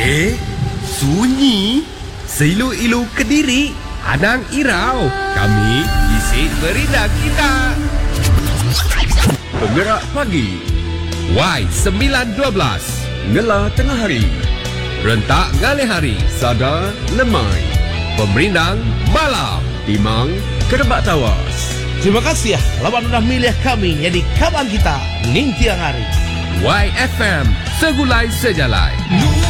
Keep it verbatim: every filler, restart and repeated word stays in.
Eh, sunyi. Seilu-ilu Kediri, Anang Irau. Kami isi berita kita. Penggerak pagi. Y sembilan dua belas. Ngela tengah hari. Rentak ngalih hari. Sada lemai. Pemerindang malam. Timang kerebak tawas. Terima kasih ya, lawan udah milih kami jadi kawan kita ning tiang hari. Y F M, segulai sejalai.